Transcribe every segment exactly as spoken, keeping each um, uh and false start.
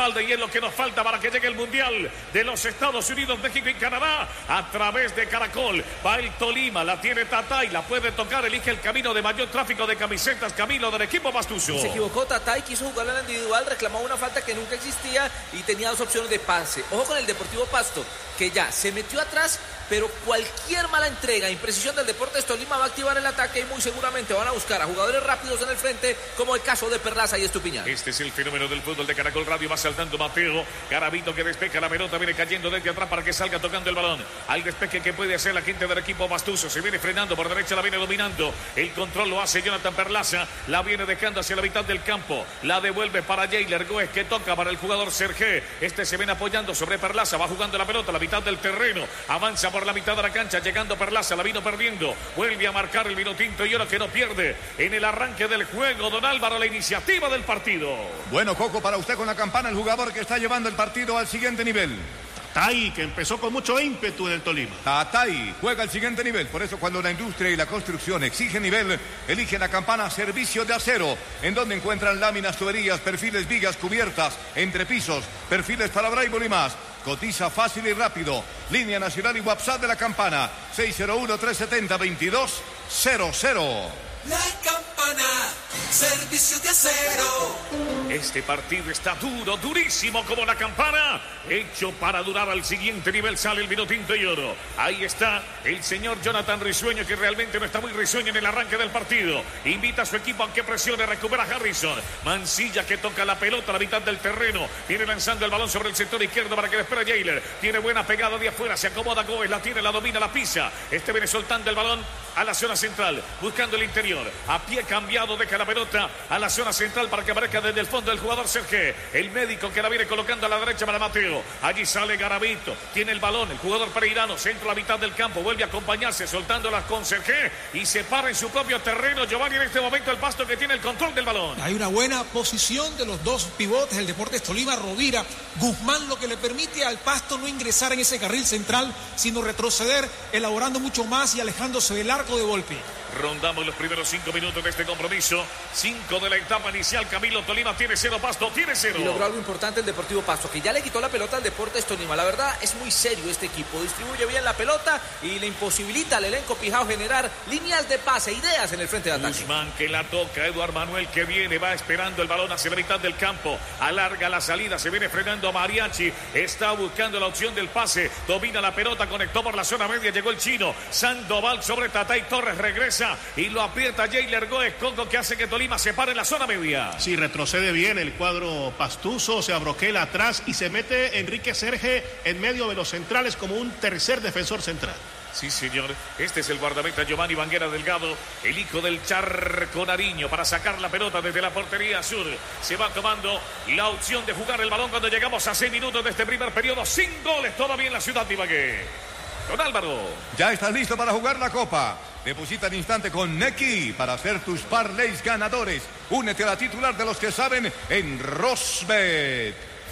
balde y es lo que nos falta para que llegue el Mundial de los Estados Unidos, México y Canadá. A través de Caracol va el Tolima, la tiene Tatay, la puede tocar, elige el camino de mayor tráfico de camisetas, Camilo, del equipo Pastuso. Se equivocó Tatay, quiso jugar en la individual, reclamó una falta que nunca existía y tenía dos opciones de pase. Ojo con el Deportivo Pasto, que ya se metió atrás, pero cualquier mala entrega, imprecisión del Deportes Tolima va a activar el ataque y muy seguramente van a buscar a jugadores rápidos en el frente, como el caso de Perlaza y Estupiñán. Este es el fenómeno del fútbol de Caracol Radio. Va saltando Mateo, Garavito que despeja la pelota, viene cayendo desde atrás para que salga tocando el balón. Al despeje que puede hacer la gente del equipo Pastuso, se viene frenando por derecha, la viene dominando. El control lo hace Jonathan Perlaza, la viene dejando hacia la mitad del campo, la devuelve para Jailer Goes, que toca para el jugador Sergé. Este se viene apoyando sobre Perlaza, va jugando la pelota a la mitad del terreno, avanza por la mitad de la cancha, llegando Perlaza, la vino perdiendo, vuelve a marcar el vino tinto y ahora que no pierde en el arranque del juego, don Álvaro, la iniciativa del partido. Bueno, Coco, para usted con la campana, el jugador que está llevando el partido al siguiente nivel. Tatay, que empezó con mucho ímpetu en el Tolima. Tatay juega al siguiente nivel. Por eso cuando la industria y la construcción exigen nivel, elige la campana Servicio de Acero, en donde encuentran láminas, tuberías, perfiles, vigas, cubiertas, entrepisos, perfiles para Braille y más. Cotiza fácil y rápido. Línea nacional y WhatsApp de la campana seis cero uno, tres siete cero, veintidós cero cero. La campana, Servicio de Acero. Este partido está duro, durísimo como la campana, hecho para durar al siguiente nivel. Sale el vino tinto y oro. Ahí está el señor Jonathan Risueño, que realmente no está muy risueño en el arranque del partido. Invita a su equipo a que presione, recupera Harrison. Mancilla que toca la pelota a la mitad del terreno. Viene lanzando el balón sobre el sector izquierdo para que le espera Jailer. Tiene buena pegada de afuera, se acomoda Goes, la tiene, la domina, la pisa. Este viene soltando el balón a la zona central, buscando el interior. A pie cambiado, deja la pelota a la zona central para que aparezca desde el fondo el jugador Sergé. El médico que la viene colocando a la derecha para Mateo. Allí sale Garavito, tiene el balón, el jugador pereirano, centro a la mitad del campo, vuelve a acompañarse, soltándolas con Sergé y se para en su propio terreno. Giovanni, en este momento el Pasto que tiene el control del balón. Hay una buena posición de los dos pivotes del Deportes Tolima, Rovira, Guzmán, lo que le permite al Pasto no ingresar en ese carril central, sino retroceder, elaborando mucho más y alejándose del arco de Volpi. Rondamos los primeros cinco minutos de este compromiso. Cinco de la etapa inicial. Camilo, Tolima tiene cero, Pasto tiene cero. Y logró algo importante el Deportivo Pasto, que ya le quitó la pelota al Deportes Tolima. La verdad es muy serio este equipo. Distribuye bien la pelota y le imposibilita al elenco pijao generar líneas de pase, ideas en el frente de ataque. Guzmán que la toca, Eduard Manuel que viene, va esperando el balón hacia la mitad del campo. Alarga la salida, se viene frenando a Mariachi. Está buscando la opción del pase. Domina la pelota, conectó por la zona media, llegó el chino. Sandoval sobre Tatay Torres, regresa y lo aprieta Jailer Goes, Coco, que hace que Tolima se pare en la zona media. Sí, retrocede bien el cuadro pastuso, se abroquela atrás y se mete Enrique Sergé en medio de los centrales como un tercer defensor central. Sí, señor. Este es el guardameta Giovanni Banguera Delgado, el hijo del Charco Nariño, para sacar la pelota desde la portería sur. Se va tomando la opción de jugar el balón cuando llegamos a seis minutos de este primer periodo. Sin goles todavía en la ciudad de Ibagué. Don Álvaro. Ya estás listo para jugar la Copa. Deposita al instante con Nequi para hacer tus parlays ganadores. Únete a la titular de los que saben en Rosbet.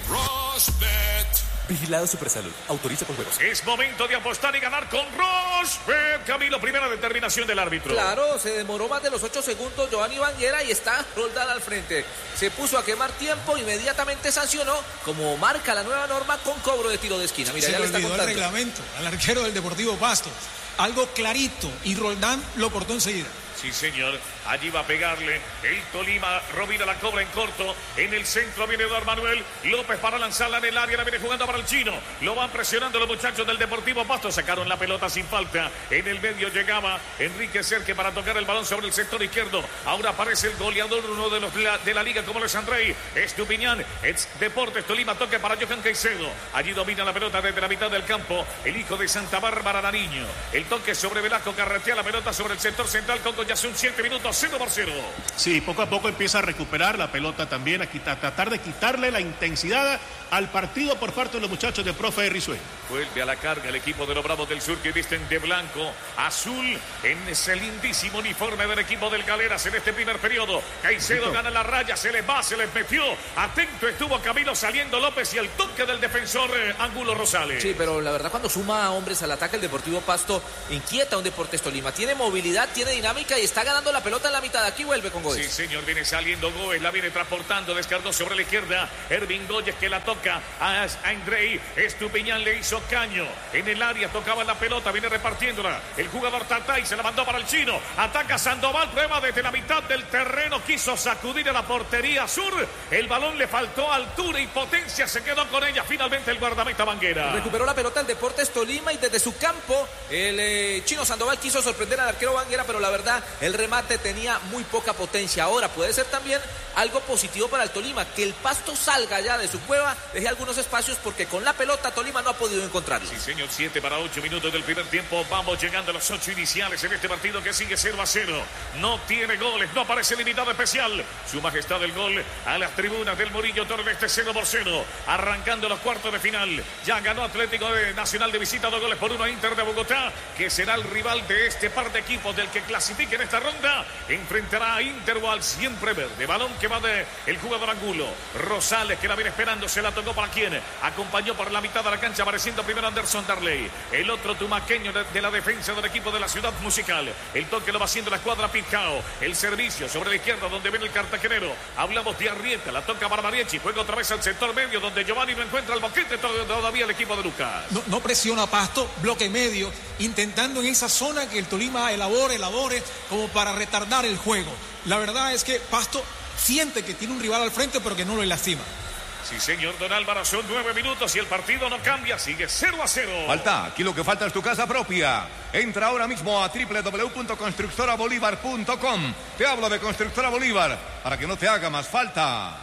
Rosbet. Vigilado Supersalud. Autoriza con juegos. Es momento de apostar y ganar con Rosbet. Camilo, primera determinación del árbitro. Claro, se demoró más de los ocho segundos Giovanni Banguera y está Roldán al frente. Se puso a quemar tiempo, inmediatamente sancionó, como marca la nueva norma, con cobro de tiro de esquina. Mira, se ya le le está olvidó contando. el reglamento al arquero del Deportivo Pasto. Algo clarito y Roldán lo cortó enseguida. Sí, señor. Allí va a pegarle el Tolima. Rovira la cobra en corto. En el centro viene Eduard Manuel López para lanzarla en el área. La viene jugando para el chino. Lo van presionando los muchachos del Deportivo Pasto. Sacaron la pelota sin falta. En el medio llegaba Enrique Sergé para tocar el balón sobre el sector izquierdo. Ahora aparece el goleador, uno de los de la, de la liga, como lo es Andrei Estupiñán. Es Deportes Tolima. Toque para Johan Caicedo. Allí domina la pelota desde la mitad del campo. El hijo de Santa Bárbara Nariño. El toque sobre Velasco. Carretea la pelota sobre el sector central. Con ya son siete minutos. cero por cero. Sí, poco a poco empieza a recuperar la pelota también, a, quitar, a tratar de quitarle la intensidad al partido por parte de los muchachos de profe Risueño. Vuelve a la carga el equipo de los Bravos del Sur, que visten de blanco, azul, en ese lindísimo uniforme del equipo del Galeras en este primer periodo. Caicedo gana la raya, se les va, se les metió. Atento estuvo Camilo, saliendo López y el toque del defensor eh, Angulo Rosales. Sí, pero la verdad, cuando suma hombres al ataque el Deportivo Pasto, inquieta a un Deportes Tolima. Tiene movilidad, tiene dinámica marca y está ganando la pelota en la mitad. Aquí vuelve con Góez. Sí, señor, viene saliendo Góez, la viene transportando, descargó sobre la izquierda. Ervin Góez que la toca a Andrei. Estupiñán le hizo caño. En el área tocaba la pelota, viene repartiéndola. El jugador Tatay se la mandó para el chino. Ataca Sandoval, prueba desde la mitad del terreno. Quiso sacudir a la portería sur. El balón le faltó altura y potencia. Se quedó con ella finalmente el guardameta Banguera. Recuperó la pelota el Deportes Tolima y desde su campo el eh, chino Sandoval quiso sorprender al arquero Banguera, pero la verdad el remate tenía muy poca potencia. Ahora puede ser también algo positivo para el Tolima, que el Pasto salga ya de su cueva, deje algunos espacios, porque con la pelota Tolima no ha podido encontrarlo. Sí, señor, siete para ocho minutos del primer tiempo. Vamos llegando a los ocho iniciales en este partido que sigue cero a cero. No tiene goles, no aparece limitado especial. Su majestad el gol a las tribunas del Murillo Toro este cero por cero. Arrancando los cuartos de final. Ya ganó Atlético Nacional de visita, dos goles por uno a Inter de Bogotá, que será el rival de este par de equipos del que clasifique en esta ronda. Enfrentará a Inter o al siempre verde. Balón que va de el jugador Angulo. Rosales que la viene esperando, se la tocó para quien acompañó por la mitad de la cancha, apareciendo primero Anderson Darley, el otro tumaqueño de, de la defensa del equipo de la Ciudad Musical. El toque lo va haciendo la escuadra Picao. El servicio sobre la izquierda donde viene el cartagenero. Hablamos de Arrieta, la toca Barbariechi, juega otra vez al sector medio donde Giovanni no encuentra el boquete todavía el equipo de Lucas. No, no presiona Pasto, bloque medio, intentando en esa zona que el Tolima elabore, elabore, como para retardar el juego. La verdad es que Pasto siente que tiene un rival al frente, pero que no lo lastima. Sí, señor Don Álvaro, son nueve minutos y el partido no cambia, sigue cero a cero. Falta, aquí lo que falta es tu casa propia. Entra ahora mismo a doble u doble u doble u punto constructora bolívar punto com. Te hablo de Constructora Bolívar, para que no te haga más falta.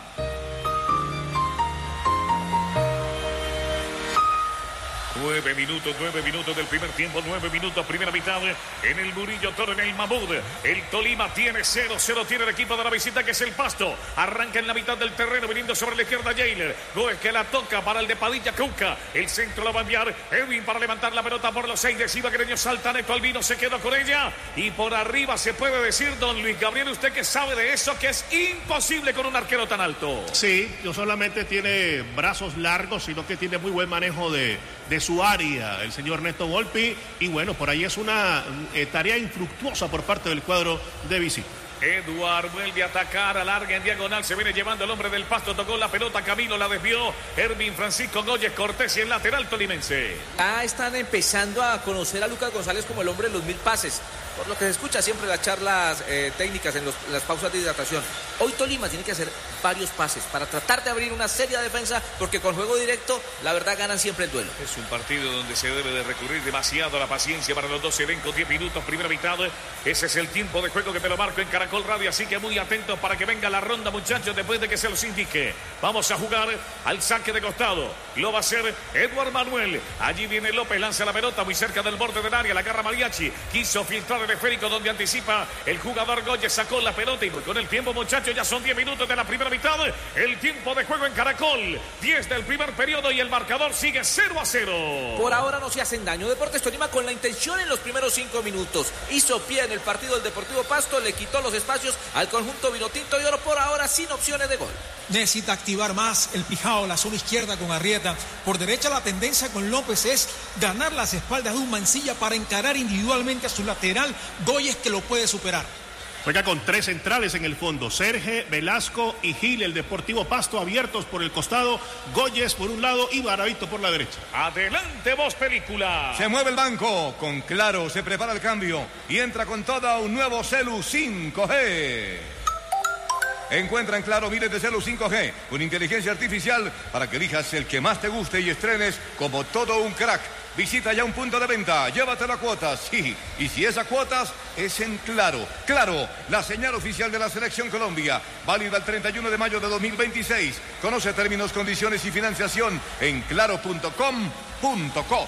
Nueve minutos, nueve minutos del primer tiempo, nueve minutos, primera mitad en el Murillo Toro, en el Mamud. El Tolima tiene cero cero, tiene el equipo de la visita que es el Pasto. Arranca en la mitad del terreno, viniendo sobre la izquierda Jailer. Góez que la toca para el de Padilla Cuca. El centro lo va a enviar Edwin para levantar la pelota por los aires. Ibaguereño salta, Neto Albino se quedó con ella. Y por arriba se puede decir, don Luis Gabriel, usted que sabe de eso, que es imposible con un arquero tan alto. Sí, no solamente tiene brazos largos, sino que tiene muy buen manejo de, de su área, el señor Neto Volpi, y bueno, por ahí es una eh, tarea infructuosa por parte del cuadro de visita. Eduard vuelve a atacar, alarga en diagonal, se viene llevando el hombre del Pasto, tocó la pelota, Camilo la desvió, Ervin Francisco Góez Cortés y el lateral tolimense. Ya están empezando a conocer a Lucas González como el hombre de los mil pases, por lo que se escucha siempre las charlas eh, técnicas en, los, en las pausas de hidratación. Hoy Tolima tiene que hacer varios pases para tratar de abrir una seria defensa, porque con juego directo, la verdad, ganan siempre el duelo. Es un partido donde se debe de recurrir demasiado a la paciencia para los dos elencos, diez minutos, primera mitad. Ese es el tiempo de juego que te lo marco en Caracol Radio, así que muy atentos para que venga la ronda, muchachos, después de que se los indique. Vamos a jugar al saque de costado. Lo va a hacer Eduard Manuel. Allí viene López, lanza la pelota muy cerca del borde del área, la agarra Mariachi. Quiso filtrar el esférico donde anticipa el jugador Góez, sacó la pelota y con el tiempo, muchachos, ya son diez minutos de la primera mitad. El tiempo de juego en Caracol, diez del primer periodo y el marcador sigue cero a cero. Por ahora no se hacen daño. Deportes Tolima con la intención en los primeros cinco minutos. Hizo pie en el partido del Deportivo Pasto, le quitó los espacios al conjunto Vinotinto y Oro, por ahora sin opciones de gol. Necesita activar más el Pijao, la zona izquierda con Arrieta. Por derecha la tendencia con López es ganar las espaldas de un Mancilla para encarar individualmente a su lateral Góez, que lo puede superar. Juega con tres centrales en el fondo, Serge, Velasco y Gil, el Deportivo Pasto abiertos por el costado, Góez por un lado y Baravito por la derecha. Adelante, Voz Película. Se mueve el banco, con Claro se prepara el cambio y entra con toda un nuevo Celu cinco G. Encuentra en Claro miles de Celu cinco G con inteligencia artificial para que elijas el que más te guste y estrenes como todo un crack. Visita ya un punto de venta, llévatelo a cuotas, sí. Y si es a cuotas, es en Claro. Claro, la señal oficial de la Selección Colombia. Válida el treinta y uno de mayo de dos mil veintiséis. Conoce términos, condiciones y financiación en claro punto com punto co.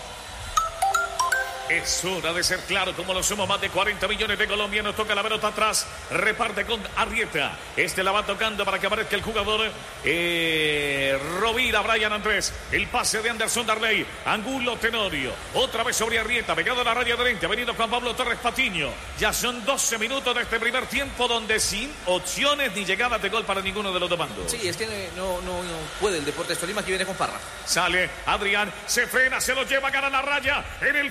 Es hora de ser claro, como lo somos más de cuarenta millones de colombianos. Toca la pelota atrás, reparte con Arrieta. Este la va tocando para que aparezca el jugador eh, Rovira, Brian Andrés. El pase de Anderson Darley, Angulo Tenorio. Otra vez sobre Arrieta, pegado a la raya de lente. Ha venido Juan Pablo Torres Patiño. Ya son doce minutos de este primer tiempo donde sin opciones ni llegadas de gol para ninguno de los dos bandos. Sí, es que no, no, no puede el Deportes Tolima, que viene con Parra. Sale Adrián, se frena, se lo lleva, gana la raya. En el fondo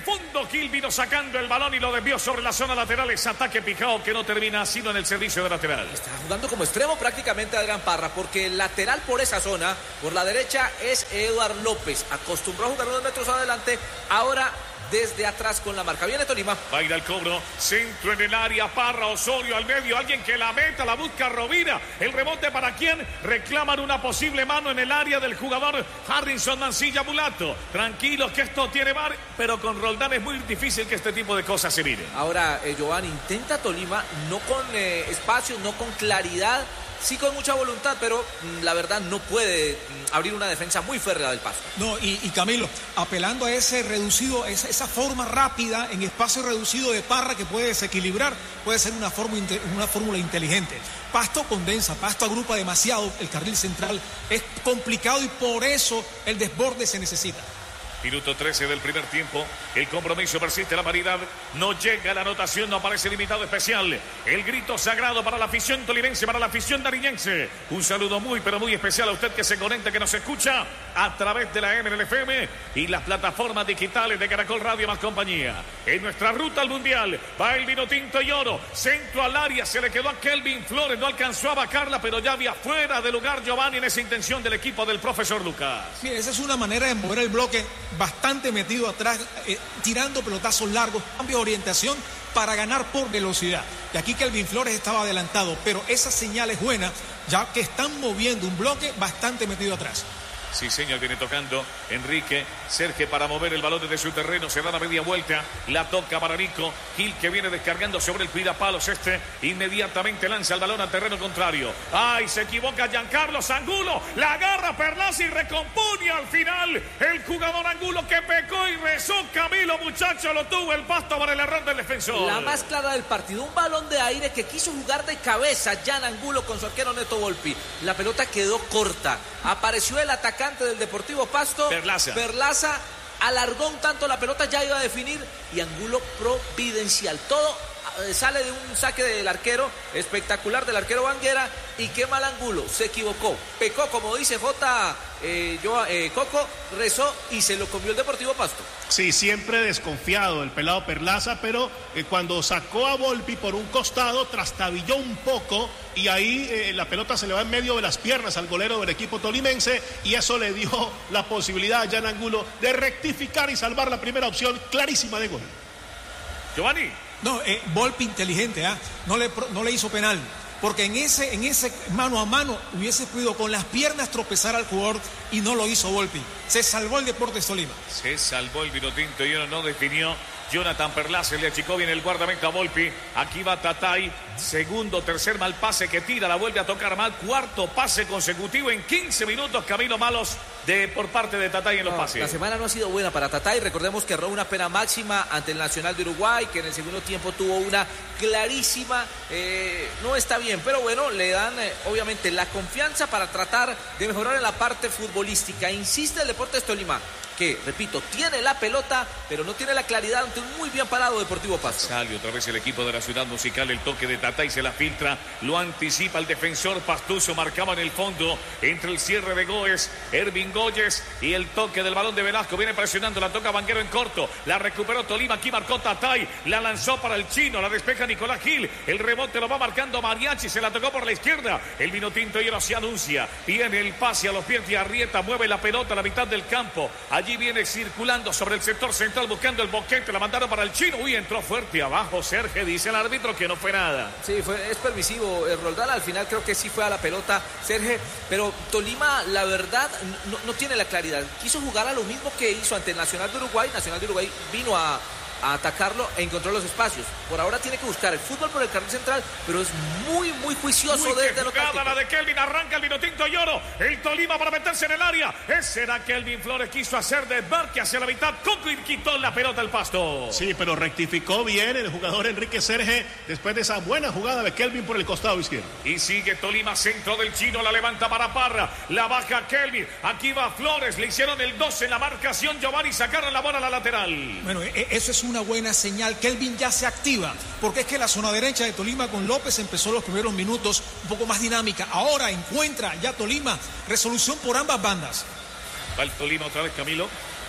Carlos Gil vino sacando el balón y lo desvió sobre la zona lateral. Ese ataque picado que no termina sino en el servicio de lateral. Está jugando como extremo prácticamente Adrián Parra, porque el lateral por esa zona, por la derecha, es Eduard López. Acostumbró a jugar unos metros adelante, ahora desde atrás con la marca. Viene Tolima. Va a ir al cobro. Centro en el área. Parra, Osorio al medio. Alguien que la meta, la busca Rovira. El rebote para quién. Reclaman una posible mano en el área del jugador Harrison Mancilla Mulato. Tranquilos que esto tiene bar, pero con Roldán es muy difícil que este tipo de cosas se miren. Ahora, eh, Giovanni, intenta Tolima, no con eh, espacio, no con claridad. Sí con mucha voluntad, pero mm, la verdad no puede mm, abrir una defensa muy férrea del Pasto. No, y, y Camilo, apelando a ese reducido, esa, esa forma rápida en espacio reducido de Parra que puede desequilibrar, puede ser una, forma, una fórmula inteligente. Pasto condensa, Pasto agrupa demasiado el carril central, es complicado y por eso el desborde se necesita. Minuto trece del primer tiempo. El compromiso persiste, la paridad. No llega la anotación, no aparece el invitado especial. El grito sagrado para la afición tolimense, para la afición nariñense. Un saludo muy, pero muy especial a usted que se conecta, que nos escucha a través de la M L F M y las plataformas digitales de Caracol Radio más compañía. En nuestra ruta al Mundial va el vino tinto y oro. Centro al área, se le quedó a Kelvin Flores. No alcanzó a vacarla, pero ya había fuera de lugar Giovanni en esa intención del equipo del profesor Lucas. Sí, esa es una manera de mover el bloque bastante metido atrás, eh, tirando pelotazos largos, cambio de orientación para ganar por velocidad. Y aquí Kelvin Flores estaba adelantado, pero esa señal es buena, ya que están moviendo un bloque bastante metido atrás. Sí, señor, viene tocando Enrique Sergio para mover el balón desde su terreno. Se da la media vuelta, la toca para Nico Gil, que viene descargando sobre el cuidapalos. Este inmediatamente lanza el balón al terreno contrario. ¡Ay! Se equivoca Giancarlo Angulo. La agarra Perlaza y recompone al final el jugador Angulo, que pecó y rezó. Camilo, muchacho, lo tuvo el Pasto para el error del defensor. La más clara del partido, un balón de aire que quiso jugar de cabeza Jan Angulo con su arquero Neto Volpi. La pelota quedó corta. Apareció el atacante del Deportivo Pasto, Perlaza. Perlaza alargó un tanto la pelota, ya iba a definir y Angulo providencial. Todo eh, sale de un saque del arquero, espectacular del arquero Banguera, y qué mal Angulo, se equivocó, pecó, como dice J. Eh, yo, eh, Coco, rezó y se lo comió el Deportivo Pasto. Sí, siempre desconfiado el pelado Perlaza, pero eh, cuando sacó a Volpi por un costado, trastabilló un poco y ahí eh, la pelota se le va en medio de las piernas al golero del equipo tolimense y eso le dio la posibilidad a Jan Angulo de rectificar y salvar la primera opción clarísima de gol. Giovanni. No, eh, Volpi inteligente, ¿eh? no, le, no le hizo penal. Porque en ese, en ese mano a mano hubiese podido con las piernas tropezar al jugador y no lo hizo Volpi. Se salvó el Deportes Tolima. Se salvó el vino tinto y no definió. Jonathan Perlaza le achicó bien el guardameta a Volpi. Aquí va Tatay. Segundo, tercer mal pase que tira, la vuelve a tocar mal. Cuarto pase consecutivo en quince minutos. Camino malos de, por parte de Tatay en los no, pases. La semana no ha sido buena para Tatay. Recordemos que erró una pena máxima ante el Nacional de Uruguay, que en el segundo tiempo tuvo una clarísima. Eh, no está bien, pero bueno, le dan eh, obviamente la confianza para tratar de mejorar en la parte futbolística. Insiste el Deportes Tolima, que, repito, tiene la pelota, pero no tiene la claridad ante un muy bien parado Deportivo Pasto. Sale otra vez el equipo de la Ciudad Musical, el toque de Tatay se la filtra, lo anticipa el defensor Pastuso, marcaba en el fondo, entre el cierre de Goes, Ervin Goyes y el toque del balón de Velasco, viene presionando, la toca Banguero en corto, la recuperó Tolima, aquí marcó Tatay, la lanzó para el chino, la despeja Nicolás Gil, el rebote lo va marcando Mariachi, se la tocó por la izquierda, el vino tinto y se anuncia, viene el pase a los pies de Arrieta, mueve la pelota a la mitad del campo, allí viene circulando sobre el sector central buscando el boquete, la mandaron para el chino, uy, entró fuerte abajo Sergio, dice el árbitro que no fue nada. Sí, fue, es permisivo eh, Roldán, al final creo que sí fue a la pelota Sergio, pero Tolima la verdad no, no tiene la claridad, quiso jugar a lo mismo que hizo ante el Nacional de Uruguay, Nacional de Uruguay vino a a atacarlo e encontró los espacios. Por ahora tiene que buscar el fútbol por el carril central, pero es muy, muy juicioso Uy, desde lo táctico. La de Kelvin, arranca el vino tinto y oro, el Tolima para meterse en el área. Ese era Kelvin Flores, quiso hacer desmarque hacia la mitad, Coco y quitó la pelota al Pasto. Sí, pero rectificó bien el jugador Enrique Serge después de esa buena jugada de Kelvin por el costado izquierdo. Y sigue Tolima, centro del chino, la levanta para Parra, la baja Kelvin, aquí va Flores, le hicieron el dos en la marcación, Giovanni, sacaron la bola a la lateral. Bueno, eso es una buena señal. Kelvin ya se activa, porque es que la zona derecha de Tolima con López empezó los primeros minutos un poco más dinámica. Ahora encuentra ya Tolima resolución por ambas bandas. Va el Tolima otra vez, Camilo.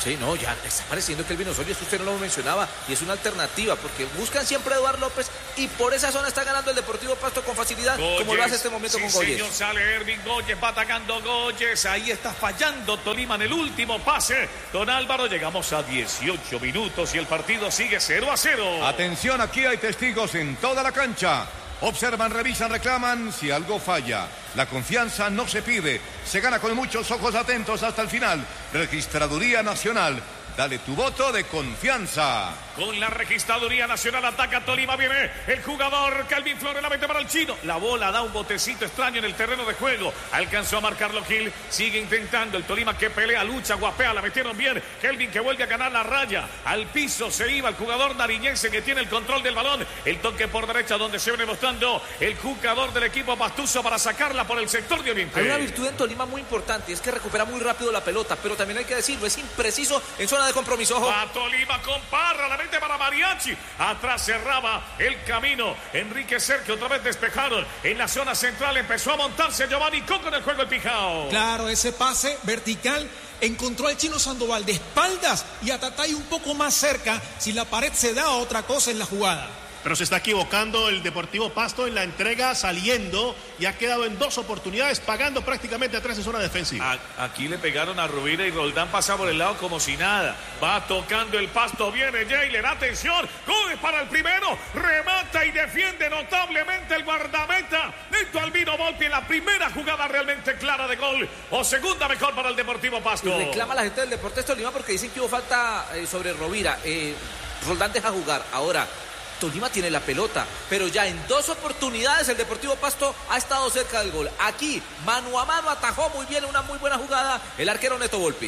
Sí, no, ya está pareciendo que Kelvin Osorio, esto usted no lo mencionaba, y es una alternativa, porque buscan siempre a Eduardo López, y por esa zona está ganando el Deportivo Pasto con facilidad, Goyes, como lo hace este momento sí, con Goyes. Señor, sale Ervin Goyes, va atacando Goyes, ahí está fallando Tolima en el último pase. Don Álvaro, llegamos a dieciocho minutos y el partido sigue cero a cero. Atención, aquí hay testigos en toda la cancha. Observan, revisan, reclaman si algo falla. La confianza no se pide, se gana con muchos ojos atentos hasta el final. Registraduría Nacional, dale tu voto de confianza. Con la Registraduría Nacional ataca Tolima, viene el jugador Kelvin Flores, la mete para el chino. La bola da un botecito extraño en el terreno de juego. Alcanzó a marcarlo Gil, sigue intentando el Tolima que pelea, lucha, guapea, la metieron bien. Kelvin que vuelve a ganar la raya. Al piso se iba el jugador nariñense que tiene el control del balón. El toque por derecha donde se viene mostrando el jugador del equipo pastuso para sacarla por el sector de oriente. Hay una virtud en Tolima muy importante, es que recupera muy rápido la pelota, pero también hay que decirlo, es impreciso en zona de compromiso. Ojo. A Tolima con Parra, la mete para Mariachi. Atrás cerraba el camino Enrique Sergio, otra vez despejaron. En la zona central empezó a montarse Giovanni Coco en el juego el Pijao. Claro, ese pase vertical encontró al chino Sandoval de espaldas y a Tatay un poco más cerca. Si la pared se da, otra cosa en la jugada. Pero se está equivocando el Deportivo Pasto en la entrega saliendo y ha quedado en dos oportunidades pagando prácticamente a tres en zona defensiva. A, aquí le pegaron a Rubira y Roldán pasa por el lado como si nada. Va tocando el Pasto, viene Jailer, atención, gol para el primero, remata y defiende notablemente el guardameta Neto Albino Volpi en la primera jugada realmente clara de gol o segunda mejor para el Deportivo Pasto. Y reclama la gente del Deportes Tolima porque dicen que hubo falta eh, sobre Rovira. Eh, Roldán deja jugar. Ahora Tolima tiene la pelota, pero ya en dos oportunidades el Deportivo Pasto ha estado cerca del gol. Aquí, mano a mano, atajó muy bien, una muy buena jugada el arquero Neto Volpi.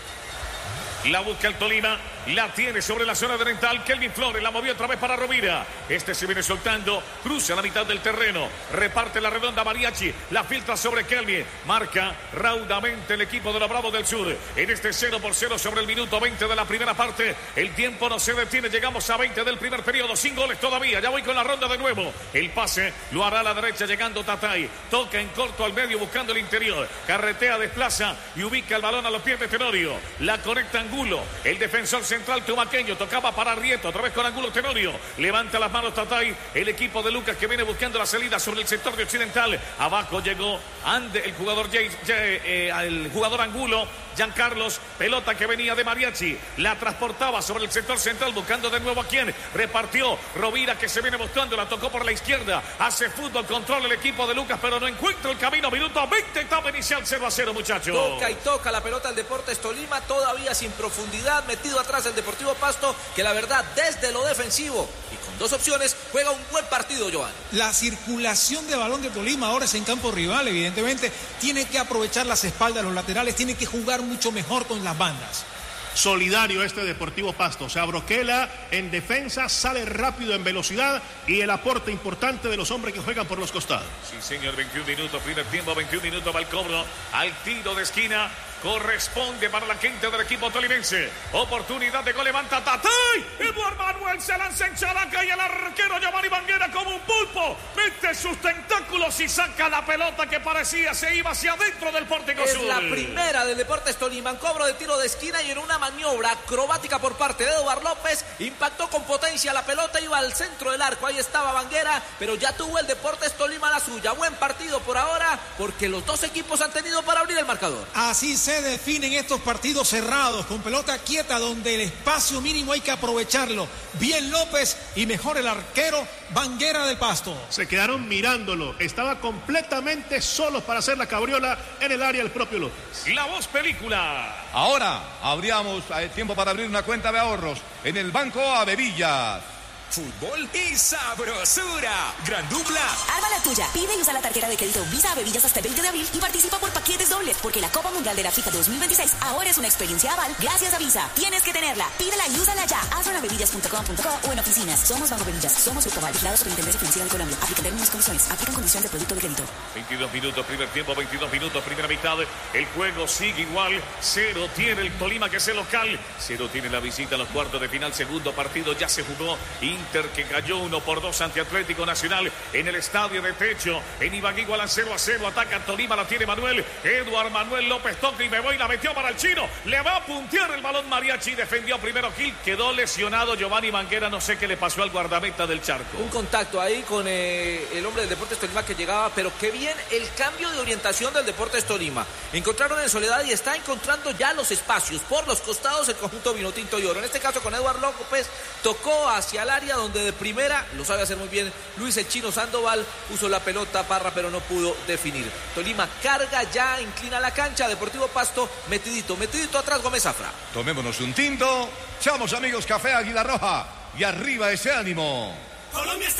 La busca el Tolima, la tiene sobre la zona oriental. Kelvin Flores la movió otra vez para Rovira. Este se viene soltando, cruza la mitad del terreno, reparte la redonda Mariachi, la filtra sobre Kelvin, marca raudamente el equipo de los Bravos del Sur. En este cero por cero sobre el minuto veinte de la primera parte, el tiempo no se detiene, llegamos a veinte del primer periodo, sin goles todavía. Ya voy con la ronda de nuevo. El pase lo hará a la derecha llegando Tatay, toca en corto al medio buscando el interior, carretea, desplaza y ubica el balón a los pies de Tenorio. La conecta Angulo, el defensor central tumaqueño, tocaba para Rieto, otra vez con Angulo Tenorio, levanta las manos Tatay, el equipo de Lucas que viene buscando la salida sobre el sector de occidental, abajo llegó Ande, el jugador Jay, Jay, eh, el jugador Angulo, Giancarlos, pelota que venía de Mariachi, la transportaba sobre el sector central buscando de nuevo a quien, repartió Rovira que se viene mostrando, la tocó por la izquierda, hace fútbol, controla el equipo de Lucas pero no encuentra el camino, minuto veinte, etapa inicial cero a cero muchachos. Toca y toca la pelota al Deportes Tolima, todavía sin profundidad, metido atrás el Deportivo Pasto, que la verdad desde lo defensivo y con dos opciones juega un buen partido, Joan. La circulación de balón de Tolima ahora es en campo rival, evidentemente tiene que aprovechar las espaldas, los laterales, tiene que jugar mucho mejor con las bandas. Solidario este Deportivo Pasto, o sea, Broquela en defensa, sale rápido en velocidad y el aporte importante de los hombres que juegan por los costados. Sí señor, veintiún minutos, primer tiempo, veintiún minutos va el cobro, al tiro de esquina, corresponde para la gente del equipo tolimense, oportunidad de gol, levanta Tatay, Eduardo Manuel se lanza en chalaca y el arquero Giovanni Banguera como un pulpo, mete sus tentáculos y saca la pelota que parecía se iba hacia adentro del pórtico es sur. Es la primera del Deportes Tolima, en cobro de tiro de esquina y en una maniobra acrobática por parte de Eduardo López, impactó con potencia la pelota, iba al centro del arco, ahí estaba Banguera, pero ya tuvo el Deportes Tolima la suya. Buen partido por ahora, porque los dos equipos han tenido para abrir el marcador. Así se definen estos partidos cerrados, con pelota quieta, donde el espacio mínimo hay que aprovecharlo. Bien López y mejor el arquero Banguera del Pasto. Se quedaron mirándolo, estaba completamente solos para hacer la cabriola en el área del propio López. La Voz Película. Ahora abríamos el tiempo para abrir una cuenta de ahorros en el Banco Avevillas. Fútbol y sabrosura. Gran dupla. Arma la tuya. Pide y usa la tarjeta de crédito Visa Bebillas hasta el veinte de abril y participa por paquetes dobles, porque la Copa Mundial de la FIFA dos mil veintiséis ahora es una experiencia aval gracias a Visa. Tienes que tenerla. Pídela y úsala ya. Hazlo en avevillas punto com punto co o en oficinas. Somos Banco Bebillas. Somos Grupo Aval, vigilados por la Intendencia Financiera de Colombia. Aplican términos y condiciones. Aplican condición de producto de crédito. veintidós minutos, primer tiempo, veintidós minutos, primera mitad. El juego sigue igual. Cero tiene el Tolima, que es el local. Cero tiene la visita a los cuartos de final. Segundo partido ya se jugó. Inter que cayó uno por dos ante Atlético Nacional en el estadio de Techo. En Ibagué igualan cero a cero. Ataca Tolima, la tiene Manuel. Eduard Manuel López toca y me voy. La metió para el chino. Le va a puntear el balón Mariachi. Defendió primero Gil. Quedó lesionado Giovanni Manguera. No sé qué le pasó al guardameta del Charco. Un contacto ahí con eh, el hombre del Deportes Tolima que llegaba. Pero qué bien el cambio de orientación del Deportes Tolima. Encontraron en Soledad y está encontrando ya los espacios por los costados el conjunto Vinotinto y Oro. En este caso con Eduard López tocó hacia el área donde de primera lo sabe hacer muy bien Luis el Chino Sandoval. Puso la pelota Parra pero no pudo definir. Tolima carga ya, inclina la cancha. Deportivo Pasto metidito, metidito atrás Gómez Zafra. Tomémonos un tinto. Chamos amigos, café Águila Roja. Y arriba ese ánimo. Colombia está